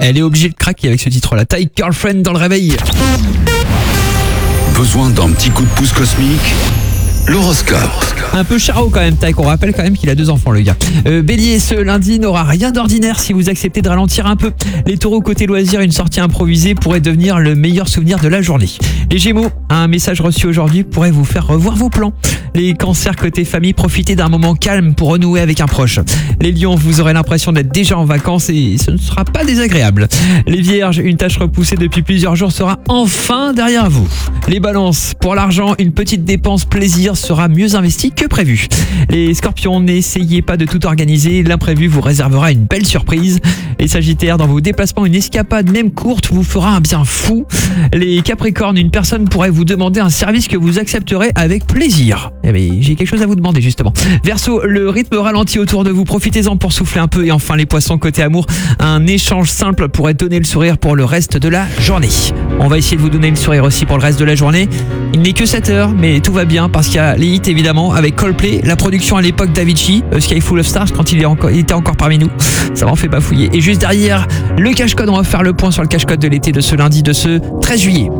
elle est obligée de craquer avec ce titre-là. Ty Girlfriend dans le réveil. Besoin d'un petit coup de pouce cosmique? L'horoscope. Un peu charo quand même, Taïk. On rappelle quand même qu'il a 2 enfants, le gars. Bélier, ce lundi n'aura rien d'ordinaire si vous acceptez de ralentir un peu. Les taureaux, côté loisirs, une sortie improvisée pourrait devenir le meilleur souvenir de la journée. Les gémeaux, un message reçu aujourd'hui pourrait vous faire revoir vos plans. Les cancers, côté famille, profitez d'un moment calme pour renouer avec un proche. Les lions, vous aurez l'impression d'être déjà en vacances et ce ne sera pas désagréable. Les vierges, une tâche repoussée depuis plusieurs jours sera enfin derrière vous. Les balances, pour l'argent, une petite dépense plaisir sera mieux investie que prévu. Les scorpions, n'essayez pas de tout organiser, l'imprévu vous réservera une belle surprise. Les sagittaires, dans vos déplacements, une escapade même courte vous fera un bien fou. Les capricornes, une personne pourrait vous demander un service que vous accepterez avec plaisir. Eh bien, j'ai quelque chose à vous demander justement. Verseau, le rythme ralentit autour de vous, profitez-en pour souffler un peu. Et enfin les poissons, côté amour, un échange simple pourrait donner le sourire pour le reste de la journée. On va essayer de vous donner le sourire aussi pour le reste de la journée. Il n'est que 7 heures, mais tout va bien parce qu'il y a les hits évidemment avec Coldplay, la production à l'époque d'Avicii, Sky Full of Stars quand il était encore parmi nous. Ça m'en fait bafouiller. Et juste derrière, le cache-code, on va faire le point sur le cache-code de l'été de ce lundi, de ce 13 juillet.